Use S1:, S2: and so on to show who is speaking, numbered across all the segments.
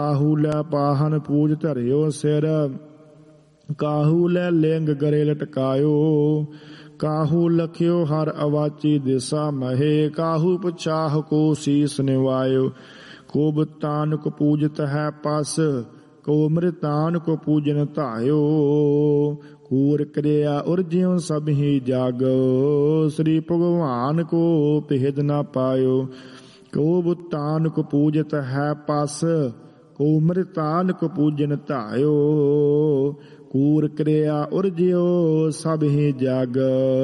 S1: ਕਾਹੂ ਲੈ ਪਾਹਨ ਪੂਜ ਧਰਿਓ ਸਿਰ, ਕਾਹੂ ਲੈ ਲਿੰਗ ਗਰੇ ਲਟਕਾਇਓ, ਕਾਹੂ ਲਖਿਓ ਹਰ ਅਵਾਚੀ ਦਿਸਾ ਮਹੇ, ਕਾਹੂ ਪਛਾਹ ਕੋ ਸੀਸ ਨਿਵਾਇਓ। ਕੋ ਬਤਾਨੁਕ ਪੂਜਤ ਹੈ ਪਸ, ਕੋ ਮ੍ਰਿਤਾਨੁਕ ਪੂਜਨ ਧਾਇਓ, ਕੂਰ ਕਿਰਿਆ ਉਰਜਿਉ ਸਭ ਹੀ ਜਾਗ, ਸ੍ਰੀ ਭਗਵਾਨ ਕੋ ਭੇਦ ਨਾ ਪਾਇਓ। ਕੋ ਬਤਾਨੁਕ ਪੂਜਤ ਹੈ ਪਸ, ਕੋ ਮ੍ਰਿਤਾਨੁਕ ਪੂਜਨ ਧਾਇਓ, ਕੂਰ ਕਿਰਿਆ ਉਰਜਿਉ ਸਭ ਹੀ ਜਗ,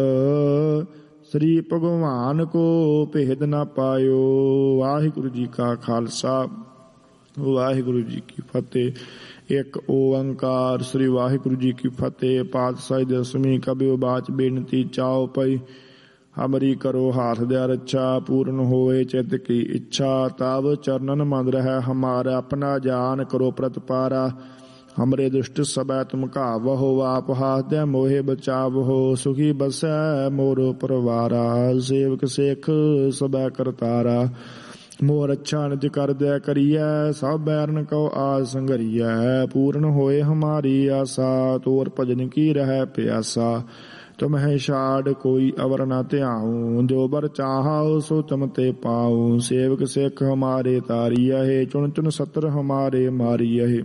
S1: ਸ੍ਰੀ ਭਗਵਾਨ ਕੋ ਭੇਦ ਨਾ ਪਾਇਓ। ਵਾਹਿਗੁਰੂ ਜੀ ਕਾ ਖਾਲਸਾ ਵਾਹਿਗੁਰੂ ਜੀ ਕੀ ਫਤਿਹ। ਇੱਕ ਓੰਕਾਰ। ਸ੍ਰੀ ਵਾਹਿਗੁਰੂ ਜੀ ਕੀ ਫਤਿਹ। ਪਾਤਸ਼ਾਹੀ ਦਸਵੀਂ ਕਬਿਓ ਬਾਚ ਬੇਨਤੀ ਚਾਉ ਪਈ, ਹਮਰੀ ਕਰੋ ਹਾਥ ਦਿਆ ਰੱਛਾ, ਪੂਰਨ ਹੋਏ ਚਿੱਤ ਕੀ ਇੱਛਾ, ਤਬ ਚਰਨਨ ਮਨ ਰਹਿ ਹਮਾਰਾ, ਆਪਣਾ ਜਾਨ ਕਰੋ ਪ੍ਰਤਪਾਰਾ। ਹਮਰੇ ਦੁਸ਼ਟ ਸਬੈ ਤੁਮ ਘਾਵਹੁ, ਆਪ ਹਾਥ ਮੋਹਿ ਬਚਾਵਹੁ, ਸੁਖੀ ਬਸੈ ਮੋਰ ਪਰਵਾਰਾ, ਸੇਵਕ ਸਿੱਖ ਸਬੈ ਕਰਤਾਰਾ। ਮੋਰ ਅੱਛਾ ਨਿਜ ਕਰ ਦਿਆ ਕਰੀਐ, ਸਭ ਬੈਰਨ ਕਉ ਆਸ ਸੰਘਰੀਐ, ਪੂਰਨ ਹੋਏ ਹਮਾਰੀ ਆਸਾ, ਤੋਰ ਭਜਨ ਕੀ ਰਹਿ ਪਿਆਸਾ। ਤੁਮਹਿ ਛਾੜ ਕੋਈ ਅਵਰ ਨਾ ਧਿਆਉ, ਜੋ ਬਰ ਚਾਹਾਉ ਸੋ ਤੁਮ ਤੇ ਪਾਉ, ਸੇਵਕ ਸਿੱਖ ਹਮਾਰੇ ਤਾਰੀਐ, ਚੁਣ ਚੁਣ ਸਤਰ ਹਮਾਰੇ ਮਾਰੀਐ।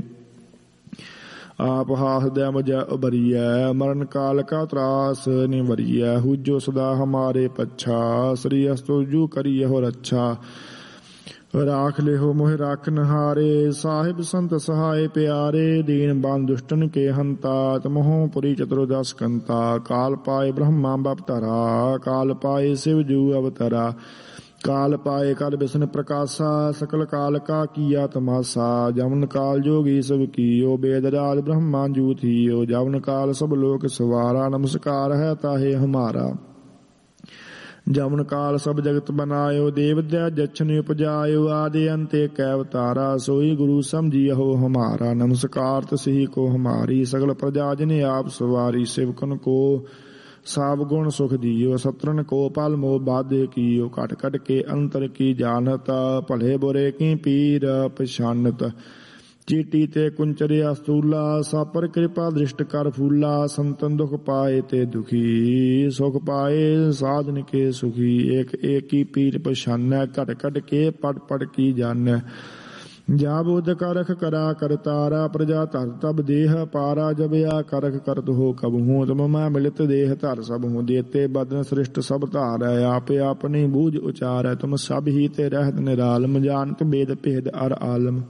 S1: ਆਪ ਹਾਥ ਦੈ ਮਜੈ ਉਬਰੀਐ, ਮਰਨ ਕਾਲ ਕਾ ਤਰਾਸ ਨਿਵਰੀਐ, ਹੁਜੋ ਸਦਾ ਹਮਾਰੇ ਪੱਛਾ, ਸ੍ਰੀ ਅਸਤੁਜੂ ਕਰੀਐ ਰੱਛਾ। ਰਾਖ ਲਿਹੋ ਮੋਹਿ ਰਾਖਨ ਹਾਰੇ, ਸਾਹਿਬ ਸੰਤ ਸਹਾਏ ਪਿਆਰੇ, ਦੀਨ ਬੰਧ ਦੁਸ਼ਟਨ ਕੇ ਹੰਤਾ, ਤਮਹੁ ਪੁਰੀ ਚਤੁਰਦਸ ਕੰਤਾ। ਕਾਲ ਪਾਏ ਬ੍ਰਹਮਾ ਬਪਤਰਾ, ਕਾਲ ਪਾਏ ਸਿਵ ਜੂ ਅਵਤਰਾ, ਕਾਲ ਪਾਏ ਕਲ ਬਿਸ਼ਨ ਪ੍ਰਕਾਸ਼ਾ, ਸਕਲ ਕਾਲ ਕਾ ਕੀਆ ਤਮਾਸਾ। ਜਮਨ ਕਾਲ ਜੋਗੀ ਸਭ ਕੀਓ, ਬੇਦ ਰਾਜ ਬ੍ਰਹਮਾ ਜੂ ਥੀਓ, ਜਮਨ ਕਾਲ ਸਭ ਲੋਕ ਸਵਾਰਾ, ਨਮਸਕਾਰ ਹੈ ਤਾਹੇ ਹਮਾਰਾ। ਜਮਨ ਕਾਲ ਸਭ ਜਗਤ ਬਨਾਇਓ, ਦੇਵ ਦਇਆ ਜਛਨ ਉਪਜਾਇਓ, ਆਦਿ ਅੰਤ ਏਕ ਅਵਤਾਰਾ, ਸੋਈ ਗੁਰੂ ਸਮਝਿਓ ਹਮਾਰਾ। ਨਮਸਕਾਰ ਤਸਹੀ ਕੋ ਹਮਾਰੀ, ਸਗਲ ਪ੍ਰਜਾ ਜਿਨੇ ਆਪ ਸਵਾਰੀ, ਸੇਵਕਨ ਕੋ ਸਾਬ ਗੁਣ ਸੁਖ ਦਿਓ, ਸਤਰਨ ਕੋ ਪਲ ਮੋਹ ਬਾਧੇ ਕੀਓ, ਘਟ ਘਟ ਕੇ ਅੰਤਰ ਕੀ ਜਾਣਤ, ਭਲੇ ਬੁਰੇ ਕੀ ਪੀਰ ਪਛਾਨਤ। ਚੀਟੀ ਤੇ ਕੁੰਚਰਿਆ ਸਤੂਲਾ, ਸਾਪਰ ਕਿਰਪਾ ਦ੍ਰਿਸ਼ਟ ਕਰ ਫੂਲਾ, ਸੰਤਨ ਦੁਖ ਪਾਏ ਤੇ ਦੁਖੀ, ਸੁਖ ਪਾਏ ਸਾਧਨ ਕੇ ਸੁਖੀ। ਏਕ ਏਕੀ ਪੀਰ ਪਛਾਨੈ, ਘਟ ਘਟ ਕੇ ਪੜ ਪੜ ਕੀ ਜਾਣੈ। ਜਾ ਬੁਧ ਕਰਖ ਕਰਾ ਕਰਤਾਰਾ, ਪ੍ਰਜਾ ਧਰ ਤਬ ਦੇਹ ਪਾਰਾ, ਜਬਿਆ ਕਰਖ ਕਰਤ ਹੋ ਕਬਹੂ, ਤੁਮ ਮੈਂ ਮਿਲਿਤ ਦੇਹ ਧਰ ਸਭ ਹੂੰ। ਦੇਤੇ ਬਦਨ ਸ੍ਰਿਸ਼ਟ ਸਭ ਧਾਰੈ, ਆਪੇ ਆਪਣੀ ਬੂਝ ਉਚਾਰੈ, ਤੁਮ ਸਭ ਹੀ ਤੇ ਰਹਿਤ ਨਿਰਾਲਮ, ਜਾਨਤ ਬੇਦ ਭੇਦ ਅਰ ਆਲਮ।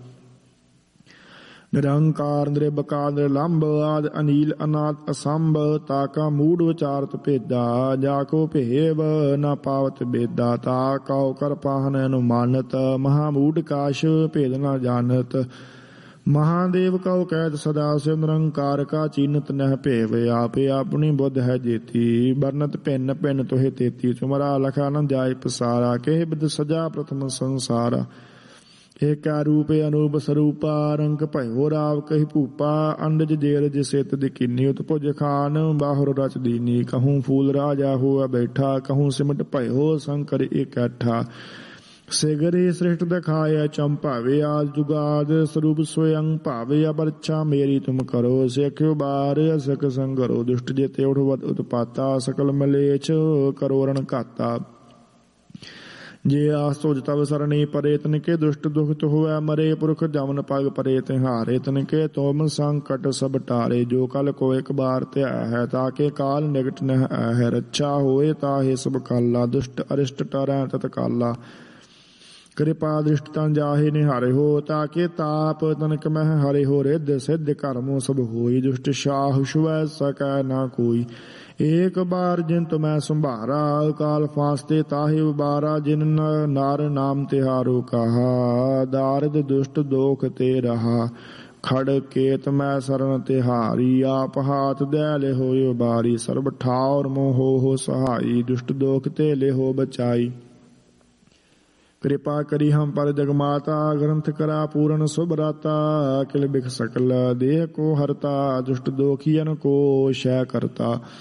S1: ਨਿਰੰਕਾਰ ਨਿਰਬਕਾਰ ਨਿਰਲੰਭ, ਆਦਿ ਅਨੀਲ ਅਨਾਦ ਅਸੰਭ, ਤਾਕਾ ਮੂੜ ਵਿਚਾਰਤ ਭੇਦਾ, ਜਾ ਕੋ ਭੇਵ ਨਾ ਪਾਵਤ ਬੇਦਾ, ਤਾ ਕਉ ਕਰ ਪਾਹਨ ਅਨੁਮਾਨਤ, ਮਹਾਮੂੜ ਕਾਸ਼ ਭੇਦ ਨਾ ਜਾਣਤ। ਮਹਾਦੇਵ ਕਉ ਕਹਿਤ ਸਦਾ ਸਿਵ, ਨਿਰੰਕਾਰ ਕਾ ਚੀਨਤ ਨਹਿ ਭੇਵ, ਆਪੇ ਆਪਣੀ ਬੁੱਧ ਹੈ ਜੇਤੀ, ਬਰਨਤ ਭਿੰਨ ਭਿੰਨ ਤੋਹਿ ਤੇਤੀ, ਤੁਮਰਾ ਲਖਾ ਨ ਜਾਇ ਪਸਾਰਾ, ਕਹਿ ਬਿਦ ਸਜਾ ਪ੍ਰਥਮ ਸੰਸਾਰਾ। ਏਕਾ ਰੂਪ ਅਨੂਪ ਸਰੂਪਾ, ਰੰਗ ਭਇਓ ਰਾਵ ਕਹੀ ਭੂਪਾ, ਅੰਡਜ ਜੇਰਜ ਸਿਤ ਦਿਕੀਨੀ, ਉਤਪੁਜ ਖਾਨ ਬਾਹੁਰ ਰਚ ਦੀਨੀ, ਕਹੂੰ ਫੂਲ ਰਾਜਾ ਹੋਆ ਬੈਠਾ, ਕਹੂੰ ਸਿਮਟ ਭਇਓ ਸ਼ੰਕਰ ਇਕੱਠਾ। ਸਿਗਰੇ ਸ੍ਰਿਸ਼ਟ ਦਿਖਾਇਆ ਚੰਪਾਵੇ, ਆਦ ਜੁਗਾਦ ਸਰੂਪ ਸਵਯੰ ਭਾਵੇ, ਅਬਰਛਾ ਮੇਰੀ ਤੁਮ ਕਰੋ, ਸਿੱਖਿਓ ਬਾਰ ਅਸਕ ਸੰਗਰੋ, ਦੁਸ਼ਟ ਜੇਤੇ ਉਠਵਤ ਉਤਪਾਤਾ, ਸਕਲ ਮਲੇਛ ਕਰੋ ਰਣ ਘਾਤਾ। ਜੇ ਆਸ ਤੁਜ ਤਬ ਸਰਣੀ ਪਰੇ, ਤਨਕੇ ਦੁਸ਼ਟ ਦੁਖਤ ਹੋਇ ਮਰੇ, ਪੁਰਖ ਜਮਨ ਪਗ ਪਰੇ ਤਿਹਾਰੇ, ਤਨਕੇ ਤੁਮ ਸੰਕਟ ਸਭ ਟਾਰੇ। ਜੋ ਕਲ ਕੋ ਇੱਕ ਬਾਰ ਧਿਆ ਹੈ, ਤਾਕੇ ਕਾਲ ਨਿਕਟ ਨਹਿ ਹੈ, ਰੱਛਾ ਹੋਏ ਤਾਹੇ ਸਭ ਕਾਲਾ, ਦੁਸ਼ਟ ਅਰਿਸ਼ਟ ਟਰੈ ਤਤਕਾਲਾ। ਕਿਰਪਾ ਦ੍ਰਿਸ਼ਟ ਤਨ ਜਾਹੇ ਨਿਹਾਰੇ ਹੋ, ਤਾਕੇ ਤਾਪ ਤਨਕ ਮਹਿ ਹਰੇ ਹੋ, ਰਿੱਧ ਸਿੱਧ ਕਰਮੋ ਸਭ ਹੋਈ, ਦੁਸ਼ਟ ਸ਼ਾਹ ਛੁਐ ਸਕੈ ਨਾ ਕੋਈ। ਏਕ ਬਾਰ ਜਿਨ ਤੁਮੈ ਸੰਭਾਰਾ, ਕਾਲ ਫਾਸਤੇ ਤਾਹੇ ਉਬਾਰਾ, ਜਿਨ ਨਾਰ ਨਾਮ ਤਿਹਾਰੋ ਕਹਾ, ਦਾਰਿਦ ਦੁਸ਼ਟ ਦੋਖ ਤੇ ਰਹਾ। ਖੜ ਕੇਤ ਮੈਂ ਸਰਨ ਤਿਹਾਰੀ, ਆਪ ਹਾਥ ਦੈ ਲਿਹੋ ਉਬਾਰੀ, ਸਰਬ ਠਾਉਰ ਮੋਹ ਹੋ ਸਹਾਈ, ਦੁਸ਼ਟ ਦੋਖ ਤੇ ਲਿਹੋ ਬਚਾਈ। ਕਿਰਪਾ ਕਰੀ ਹਮ ਪਰ ਜਗਮਾਤਾ, ਗ੍ਰੰਥ ਕਰਾ ਪੂਰਨ ਸੁਭਰਾਤਾ, ਅਕਿਲ ਬਿਖ ਸਕਲ ਦੇਹ ਕੋ ਹਰਤਾ, ਦੁਸ਼ਟ ਦੋਖੀਅਨ ਕੋ ਸ਼ੈ ਕਰਤਾ।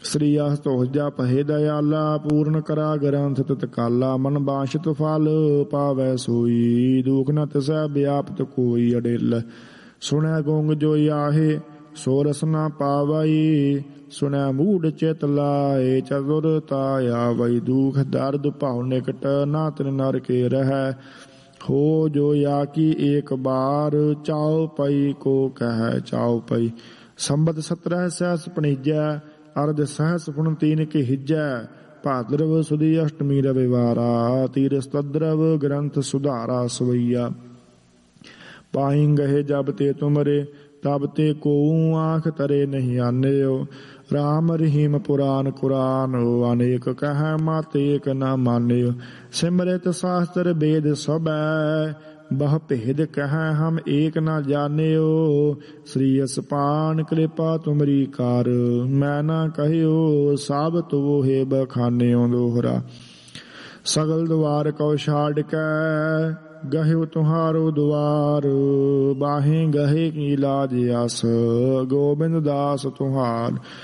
S1: ਸ੍ਰੀ ਅਸਤੋਜਾ ਪਹਿ ਦਇਆਲਾ ਪੂਰਨ ਕਰਾ ਗ੍ਰੰਥ ਤਤਕਾਲਾ ਮਨ ਬਾਸ਼ਿਤ ਫਲ ਪਾਵੈ ਸੋਈ ਦੁਖ ਨ ਤਿਸੈ ਵਿਆਪਤ ਕੋਈ ਅਡਿਲ ਸੁਣੈ ਗੁੰਗ ਜੋ ਆਹੇ ਸੋ ਰਸ ਨ ਪਾਵਈ ਸੁਣੈ ਮੂੜ ਚਿਤ ਲਾਏ ਚਤੁਰਤਾ ਆਵਈ ਦੁਖ ਦਰਦ ਭਾਉ ਨਿਕਟ ਨਾ ਤਿਨ ਨਰ ਕੇ ਰਹਿ ਹੋ ਜੋ ਆ ਕੀ ਏਕ ਬਾਰ ਚਾਉ ਪਈ ਕੋ ਕਹਿ ਚਾਉ ਪਈ ਸੰਬਤ 17 ਸਹਿਸ ਪਣੀਜੈ ਅਰਧ ਸਹਿਸ ਪੁਣ ਤੀਨ ਕੇ ਹਿਜੈ ਭਾਦਰਵ ਸੁਦੀ ਅਸ਼ਟਮੀ ਰਵਿਵਾਰਾ ਤੀਰ ਸਤਦਰਵ ਗ੍ਰੰਥ ਸੁਧਾਰਾ ਸਵਈਆ ਪਾਈ ਗਏ ਜਬ ਤੇ ਤੁਮਰੇ ਤਬ ਤੇ ਕੋ ਆਂਖ ਤਰੇ ਨਹੀਂ ਆਨਿਓ ਰਾਮ ਰਹੀਮ ਪੁਰਾਨ ਕੁਰਾਨ ਅਨੇਕ ਕਹਿ ਮਤ ਏਕ ਨ ਮਾਨਿਓ ਸਿਮਰਿਤ ਸ਼ਾਸਤਰ ਵੇਦ ਸਭੈ ਬਹੁ ਭੇਦ ਕਹਿ ਹਮ ਏਕ ਨ ਜਾਣਿਓ ਸ੍ਰੀ ਅਸਪਾਨ ਕਿਰਪਾ ਤੁਮਰੀ ਕਾਰ ਮੈਂ ਨਾ ਕਹਿਓ ਸਭ ਤੋਹੇ ਬਖਾਨਿਓ ਦੋਹਰਾ ਸਗਲ ਦੁਆਰ ਕਉ ਛਾੜ ਕੈ ਗਹਿਓ ਤੁਹਾਰੋ ਦੁਆਰ ਬਾਹੇ ਗਹੇ ਕੀ ਲਾਜ ਆਸ ਗੋਬਿੰਦ ਦਾਸ ਤੁਹਾਰ